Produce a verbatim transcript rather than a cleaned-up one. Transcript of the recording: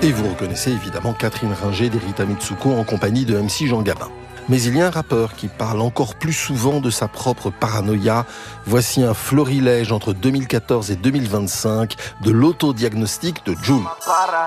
Et vous reconnaissez évidemment Catherine Ringer d'Erita Mitsuko en compagnie de M C Jean Gabin. Mais il y a un rappeur qui parle encore plus souvent de sa propre paranoïa. Voici un florilège entre deux mille quatorze et deux mille vingt-cinq de l'autodiagnostic de Jul.